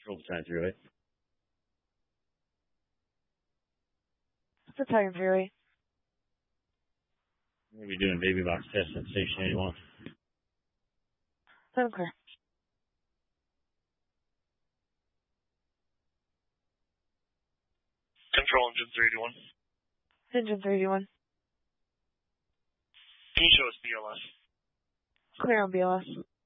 Overtime 308. It's a Tiger 308. We're going to be doing baby box tests at Station 81. Sounds clear. Control engine 381. Engine 381. Can you show us BLS? Clear on BLS.